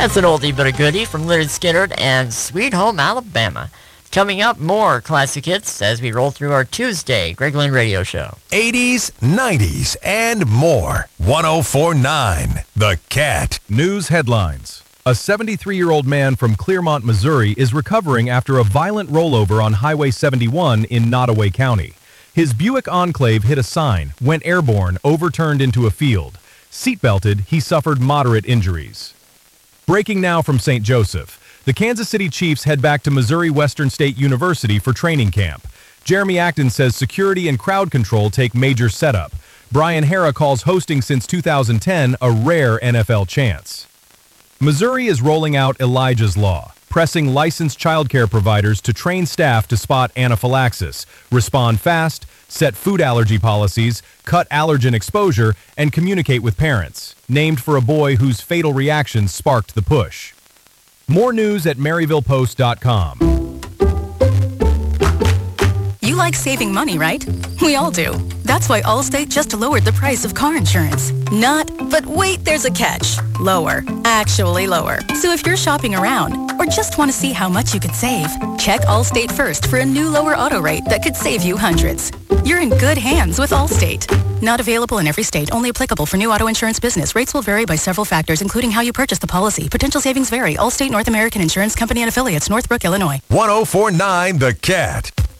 That's an oldie but a goodie from Lynyrd Skynyrd and Sweet Home Alabama. Coming up, more classic hits as we roll through our Tuesday Greg Lynn Radio Show. 80s, 90s, and more. 104.9 The Cat. News headlines. A 73-year-old man from Clearmont, Missouri is recovering after a violent rollover on Highway 71 in Nottoway County. His Buick Enclave hit a sign, went airborne, overturned into a field. Seatbelted, he suffered moderate injuries. Breaking now from St. Joseph. The Kansas City Chiefs head back to Missouri Western State University for training camp. Jeremy Acton says security and crowd control take major setup. Brian Harrah calls hosting since 2010 a rare NFL chance. Missouri is rolling out Elijah's Law, pressing licensed childcare providers to train staff to spot anaphylaxis, respond fast, set food allergy policies, cut allergen exposure, and communicate with parents. Named for a boy whose fatal reactions sparked the push. More news at MaryvillePost.com. You like saving money, right? We all do. That's why Allstate just lowered the price of car insurance. But wait, there's a catch. Lower. Actually lower. So if you're shopping around or just want to see how much you could save, check Allstate first for a new lower auto rate that could save you hundreds. You're in good hands with Allstate. Not available in every state. Only applicable for new auto insurance business. Rates will vary by several factors, including how you purchase the policy. Potential savings vary. Allstate North American Insurance Company and Affiliates, Northbrook, Illinois. 104.9 The Cat.